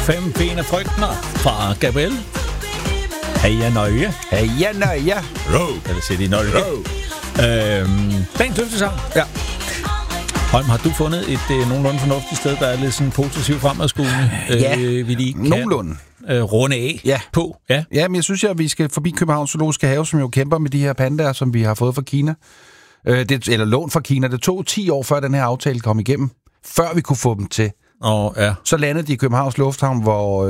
Fem fine frygtner fra Gabriel. Heja nøje. Heja nøje. Eller siger de nøje. Dagens løftesang. Ja. Holm, har du fundet et nogenlunde fornuftigt sted, der er lidt sådan positivt fremadskuende? Ja, vi lige kan nogenlunde. Runde af på? Ja. Ja, men jeg synes at vi skal forbi Københavns Zoologiske Have, som jo kæmper med de her pandaer, som vi har fået fra Kina. Eller lånt fra Kina. Det tog 10 år, før den her aftale kom igennem. Før vi kunne få dem til. Ja. Så landede de i Københavns Lufthavn, hvor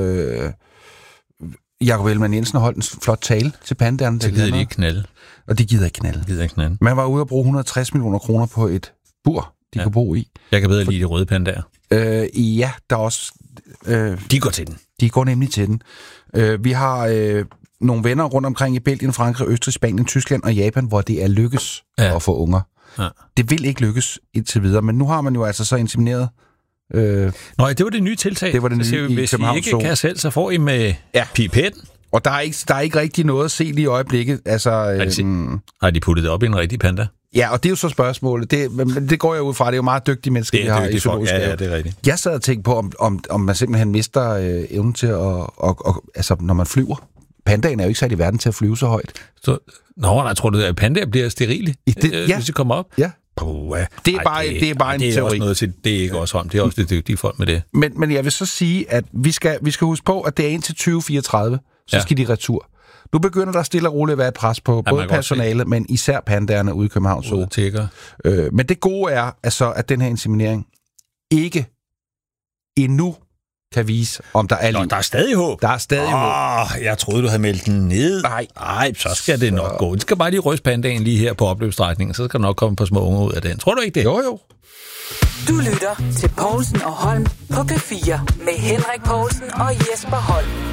Jakob Ellemann-Jensen holdt en flot tale til pandaerne. Så gider de ikke knalde. Og de gider ikke knalde. Man var ude at bruge 160 millioner kroner på et bur, de kunne bo i. Jeg kan bedre lide de røde pandaer. Ja, der er også... de går til den. De går nemlig til den. Vi har nogle venner rundt omkring i Belgien, Frankrig, Østrig, Spanien, Tyskland og Japan, hvor det er lykkes at få unger. Ja. Det vil ikke lykkes indtil videre, men nu har man jo altså så insemineret. Nå, det var det nye tiltag. Det var det nye så, hvis I ikke kan selv, så får I med pipetten. Og der er ikke rigtig noget at se lige i øjeblikket. Altså, har de puttet det op i en rigtig panda? Ja, og det er jo så spørgsmålet. Det går jeg ud fra. Det er jo meget dygtige mennesker, vi har i zoologisk have. Ja, det er rigtigt. Jeg sad og tænkte på, om man simpelthen mister evnen til altså, når man flyver. Pandaen er jo ikke sat i verden til at flyve så højt. Jeg tror du, at pandaer bliver sterile, hvis de kommer op? Ja. Det er bare en teori. Også noget til, det er ikke også om. Det er også det dygtige folk med det. Men jeg vil så sige, at vi skal huske på, at det er indtil 2034, så skal de retur. Nu begynder der stille og roligt at være et pres på både personalet, men især pandaerne ude i København Zoo. Men det gode er altså, at den her inseminering ikke endnu kan vise, om der er liv. Der er stadig håb. Der er stadig håb. Jeg troede, du havde meldt den ned. Nej, så skal det nok gå. Det skal bare lige ryste pandaen lige her på opløbsstrækningen, så skal der nok komme et par små unger ud af den. Tror du ikke det? Jo. Du lytter til Poulsen og Holm på P4 med Henrik Poulsen og Jesper Holm.